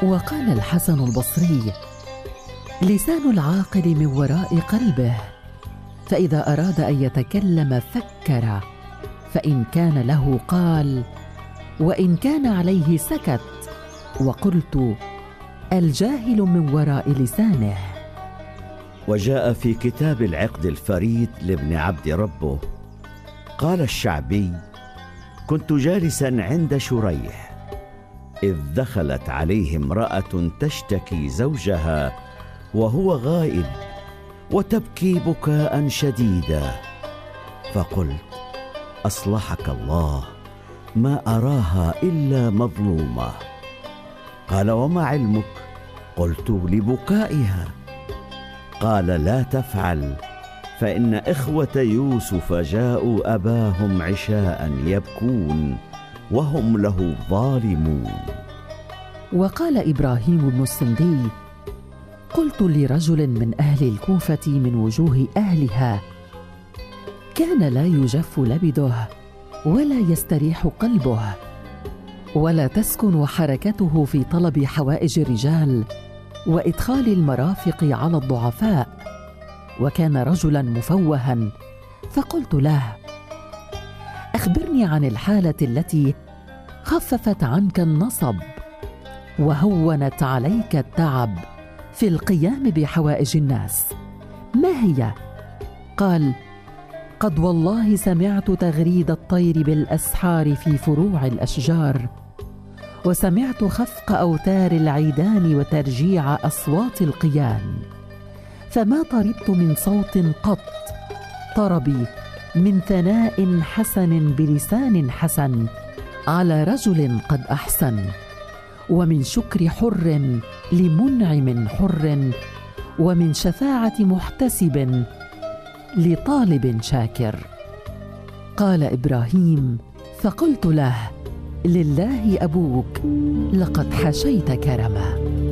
وقال الحسن البصري: لسان العاقل من وراء قلبه، فإذا أراد أن يتكلم فكر، فإن كان له قال، وإن كان عليه سكت. وقلت: الجاهل من وراء لسانه. وجاء في كتاب العقد الفريد لابن عبد ربه قال الشعبي: كنت جالسا عند شريح إذ دخلت عليه امرأة تشتكي زوجها وهو غائب وتبكي بكاء شديدا، فقلت: أصلحك الله، ما أراها إلا مظلومة. قال: وما علمك؟ قلت: لبكائها. قال: لا تفعل، فإن إخوة يوسف جاءوا أباهم عشاء يبكون وهم له ظالمون. وقال إبراهيم بن السندي: قلت لرجل من أهل الكوفة من وجوه أهلها: كان لا يجف لبده ولا يستريح قلبه ولا تسكن حركته في طلب حوائج الرجال وإدخال المرافق على الضعفاء، وكان رجلا مفوها. فقلت له: أخبرني عن الحالة التي خففت عنك النصب وهونت عليك التعب في القيام بحوائج الناس، ما هي؟ قال: قد والله سمعت تغريد الطير بالأسحار في فروع الأشجار، وسمعت خفق أوتار العيدان وترجيع أصوات القيان، فما طربت من صوت قط طربي من ثناء حسن بلسان حسن على رجل قد أحسن، ومن شكر حر لمنعم حر، ومن شفاعة محتسب لطالب شاكر. قال إبراهيم: فقلت له: لله أبوك، لقد حشيت كرما.